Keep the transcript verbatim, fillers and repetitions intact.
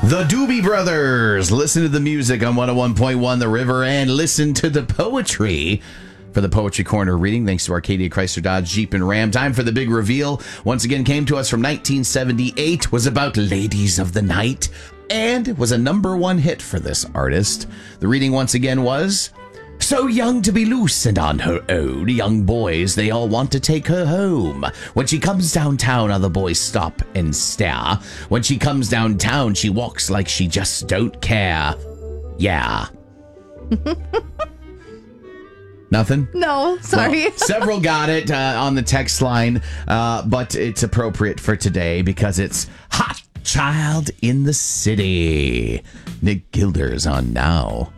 The Doobie Brothers. Listen to the music on one oh one point one The River and listen to the poetry for the Poetry Corner reading. Thanks to Arcadia Chrysler Dodge Jeep and Ram. Time for the big reveal. Once again, came to us from nineteen seventy-eight, was about Ladies of the Night, and was a number one hit for this artist. The reading once again was... So young to be loose and on her own, young boys, they all want to take her home. When she comes downtown, other boys stop and stare. When she comes downtown, she walks like she just don't care. Yeah. Nothing? No, sorry. Well, several got it uh, on the text line, uh, but it's appropriate for today because it's Hot Child in the City. Nick Gilder's on now.